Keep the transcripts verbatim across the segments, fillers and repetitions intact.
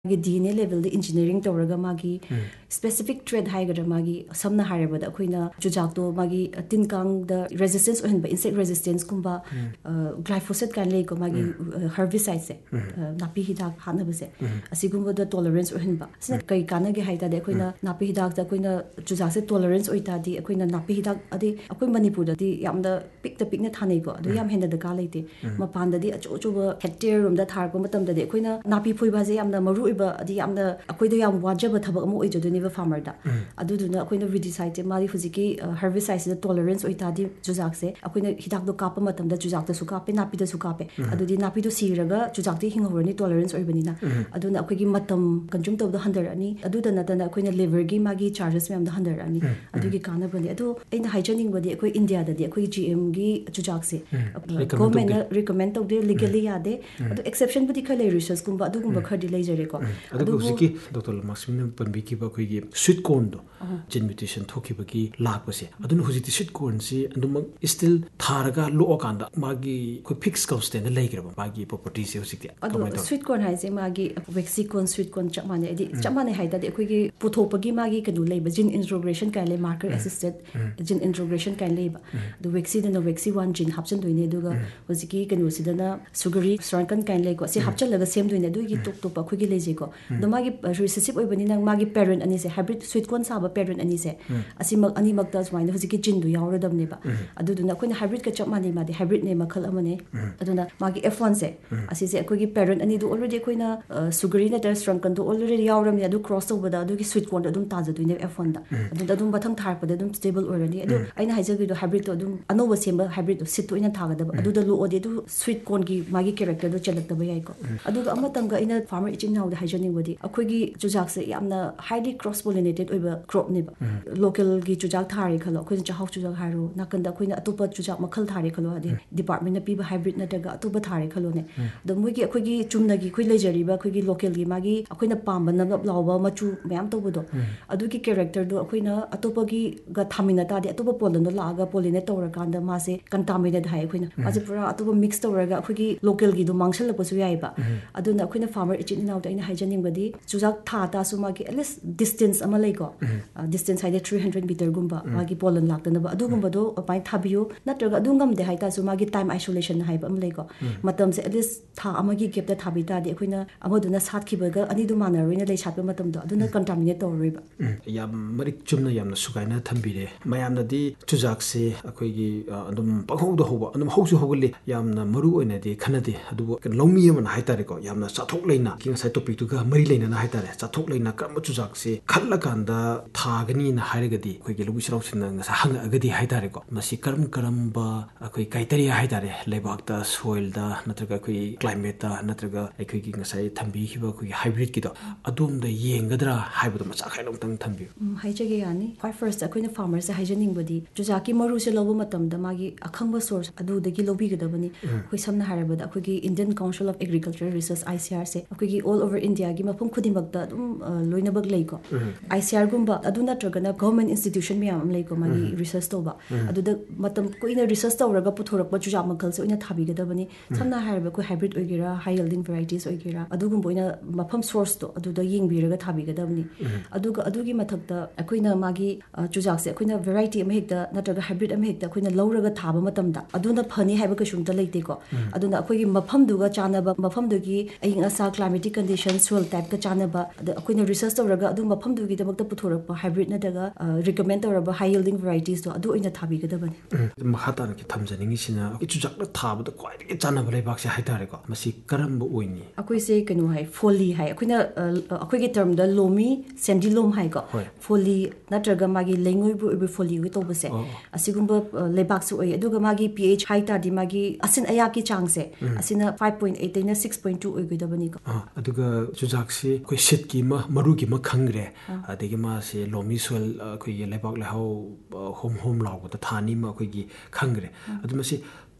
D N A level the engineering tawraga magi specific trait haigadra magi samna harabada akoina chujakto magi tinkang the resistance ohenba insect resistance kumba glyphosate kan lei ko magi herbicide se napi hidak hanaba se asigumba the tolerance ohenba sina kai kana ge haita de akoina napi hidak da akoina chujak se tolerance oita di akoina napi hidak adi akoi manipur da di yamda pick the pick na thanei ko adu yam henda da ka leite mapan da di acho acho hectare room da thar ko matam da de akoina napi phoiba je yamda maru adi yamna akoida yam wajaba thabak amu oijoduni ba farmer da aduduna akoina vidicide mari huziki herbicide da tolerance oita di chujak se akoina hidak do kapa matam da chujak da su kape napi da su kape adudi napi do siraga chujak di hingorani tolerance oibani na aduna akoigi matam consume tawda hundred ani aduda natana akoina liver gi magi charges mem da hundred ani adugi kana bani adu aina hygienic body akoi India da di akoi G M gi chujak se government recommend tawde legally yade adu exception budi khale research kumba adu kumba khadi leijare ko अदुगु हुजिकी doctor लमाक्सिमिन पनबिकी बा कोइगी sweet corn दो जिन mutation थोकी बगी लापसे अदुन हुजिती sweet corn सी अदुम still थारगा लो कांदा मागी कोइ fix काउस्टेन लेगिरबा मागी property से हुजिकी अदु sweet corn हाइसे मागी वेक्सी कॉर्न स्वीट कॉर्न चमाने एदि चमाने हाइदा दे कोइगी पुथोपगी मागी कदु लेबा जिन इंट्रोग्रेशन काले मार्कर असिस्टेड जिन इंट्रोग्रेशन काले लेबा दु वेक्सी दन वेक्सी वन जिन हापचन दोइने दुगा हुजिकी कनु सिदना सुगरी स्ट्रंकन काले लेको से हापचन लगा सेम दोइने दुगी टोक टोक खोगी लेजे को द मागी रिसेसिव ओइबनी नंग मागी पेरेंट अनि से हाइब्रिड स्वीट कॉर्न साबा पेरेंट अनि से असि मग अनि मग दा स्वाइन हुजिकी जिन दु यावरदम नेबा अदुदुना कोइन हाइब्रिड का चमाने मादे हाइब्रिड ने मखल अमने अदुना मागी F one से असि से कोगी पेरेंट अनि दु ऑलरेडी कोइना सुगरी नटर स्ट्रंकन दु ऑलरेडी यावरम ने दु क्रॉस ओवर दा दुगी स्वीट कॉर्न अदुम ताजा दुने F one दा अदुदा दुम बथंग थारपदा दुम स्टेबल ओरनी अदु आइना हाइजगी दु हाइब्रिड तो दुम अनोबा सेम हाइब्रिड दु सिट ओइना थागदब अदुदा लो ओदे दु स्वीट कॉर्न की मागी कैरेक्टर दु चलतबा याइको अदुगा अमतंग आइना फार्मर इचिन नाउ हाइजेनिक बडी अखोगी चुजाक से यामना हाईली क्रॉस पोलिनेटेड ओइबा क्रॉप नेबा लोकल की चुजाक थारे खलो अखोइन चाहौ चुजाक हारो नाकंदा अखोइन अतोपा चुजाक मखल थारे खलो आदि डिपार्टमेंट ना पीबा हाइब्रिड नटगा अतोपा थारे खलो ने द मोगी अखोगी चुमनागी खोइ लेजरिबा अखोगी लोकल की मागी अखोइना पाम्बा नब लावबा मचु मयाम तोबदो अदुगी कैरेक्टर दो अखोइना अतोपागी गा थामिना तादि अतोपा पोलन दो लागा पोलिनेट तोरकांदा मासे कंटामिनेट हाय अखोइना मासे पुरा अतोपा मिक्स तोरगा अखोगी लोकल की दो मांगसल पसु याइबा अदुना अखोइना फार्मर इचिन नाउ दा हाइजेनिक बडी चुजाक था तासु मागी एटलीस्ट डिस्टेंस अमा लेको डिस्टेंस हाइदे three hundred मीटर गुंबा मागी पोलन लाक्तनबा अदुगुंबदो अपाइ थाबियो नत्रगा अदुंगम दे हाइतासु मागी टाइम आइसोलेशन हाइबा अम लेको मतम से एटलीस्ट था अमागी गेपता थाबिता दे अखोइना अमदुना सातखिबगा अनिदु मानरोइना ले सातबा मतमदो अदुना कंटामिनेट तोररिबा याम मरिक चुमना यामना सुगाइना थंबिरे मयामनादी चुजाक से अखोइगी अदुम पखौदो होबा अदुम हौसु होगले यामना मरु ओइनादि खनदि अदुबो लौमी अमना हाइतारेको यामना साथोक लेना किंग साइ टॉपिक तुगा मरि लेना हाइतारे साथोक लेना करम चुजाक से खल्ला कांदा थागनी ना हाइरगदी अखोइगी लुबिसराव सिना ngasa hang agadi haidare ko masi karam karam ba akhoi kaitari haidare lebak da soil da natraga akhoi climate da natraga akhoi gi ngasai thambi khiba akhoi hybrid ki da adum da yengadra haibu macha khailong tang thambi haijage yani quite first akhoi na farmers se hygienic body jujaki maru se lobo matam da magi akhangba source adu dagi lobi gadabani khoi samna haraba da akhoi gi Indian Council of Agricultural Research I C R se akhoi gi all over India gi mapum khudimak da dum loinabak leiko I C R gumba adu natraga na government institution mi am leiko magi research toba adu da matam ko ina research tawraga puthorok ba chuja makal se ina thabi gadabani samna haraba ko hybrid oigira high yielding varieties oigira adu gumbo ina mafam source to adu da ying biraga thabi gadabani adu ga adu gi mathak da akoina magi chujak se akoina variety am hekta natraga hybrid am hekta akoina lawraga thaba matam da adu na phani haiba ka shumta leite ko adu na akoi gi mafam duga chanaba mafam dugi aying asa climatic conditions soil type ka chanaba adu akoina research tawraga adu mafam dugi da bakta puthorok pa hybrid na daga recommend tawraba high yielding varieties to adu ina thabi gadabani mahatan ki thamjaningi sina chujak na thaba da kwai ki chanaba leibak se haitare ko masi karamba oini akoi se kenu hai folly hai akoina akoi gi term da lomi sandy loam hai ko folly natraga magi lengoi bu bu folly wi to base asigumba leibak su oi aduga magi pH high ta di magi asin aya ki chang se asina five point eight ina six point two oi gadabani ko aduga chujak se koi sit ki ma maru ki ma khangre adegi ma se lomi soil koi leibak le hau hom hom law da thani ma koi gi khangre adu ma se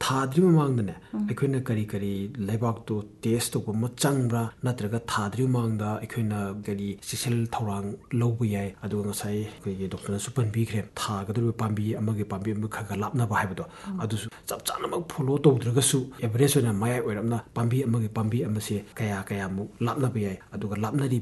ꯊꯥꯗ꯭ꯔꯤ ꯃꯃꯥꯡꯗꯅꯦ ꯑꯩꯈꯣꯏꯅ ꯀꯔꯤ ꯀꯔꯤ ꯂꯩꯕꯥꯛꯇꯣ test ꯇꯧꯕ ꯑꯃ ꯆꯪꯕ꯭ꯔꯥ ꯅꯠꯇ꯭ꯔꯒ ꯊꯥꯗ꯭ꯔꯤ ꯃꯃꯥꯡꯗ ꯑꯩꯈꯣꯏꯅ ꯀꯔꯤ ꯆꯦꯛꯁꯤꯜ ꯊꯧꯔꯥꯡ ꯂꯧꯕ ꯌꯥꯏ ꯑꯗꯨꯒ ꯉꯁꯥꯏ ꯑꯩꯈꯣꯏꯒꯤ ꯗꯣꯛꯇꯔꯅꯁꯨ ꯄꯟꯕꯤꯈ꯭ꯔꯦ ꯊꯥꯒꯗꯧꯔꯤꯕ ꯄꯥꯝꯕꯤ ꯑꯃꯒꯤ ꯄꯥꯝꯕꯤ ꯑꯃꯒ ꯈꯔ ꯈꯔ ꯂꯥꯞꯅꯕ ꯍꯥꯏꯕꯗꯣ ꯑꯗꯨꯁꯨ ꯆꯞ ꯆꯥꯅꯃꯛ ꯐꯣꯂꯣ ꯇꯧꯗ꯭ꯔꯒꯁꯨ ꯑꯦꯚꯔꯦꯖ ꯑꯣꯏꯅ ꯃꯌꯥꯏ ꯑꯣꯏꯔꯞꯅ ꯄꯥꯝꯕꯤ ꯑꯃꯒꯤ ꯄꯥꯝꯕꯤ ꯑꯃꯁꯦ ꯀꯌꯥ ꯀꯌꯥꯃꯨꯛ ꯂꯥꯞꯅꯕ ꯌꯥꯏ ꯑꯗꯨꯒ ꯂꯥꯞꯅꯔꯤꯕ